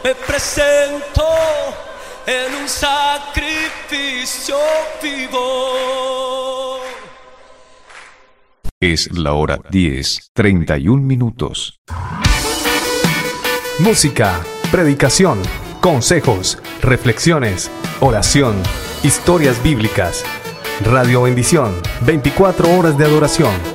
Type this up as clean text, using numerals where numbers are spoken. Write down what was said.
me presento en un sacrificio vivo. Es la hora 10:31. Música, predicación, consejos, reflexiones, oración, historias bíblicas. Radio Bendición, 24 horas de adoración.